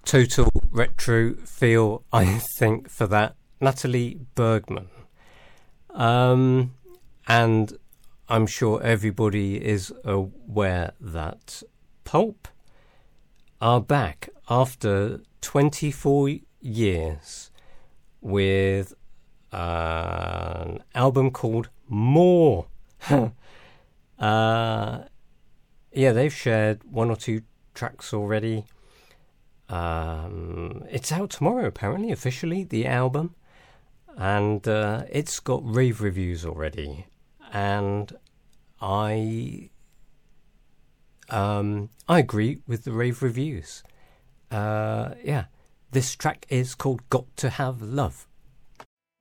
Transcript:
total retro feel, I think, for that. Natalie Bergman. And I'm sure everybody is aware that Pulp are back after 24 years with an album called More. They've shared one or two tracks already. It's out tomorrow, apparently, officially, the album. And it's got rave reviews already. And I agree with the rave reviews. This track is called Got to Have Love.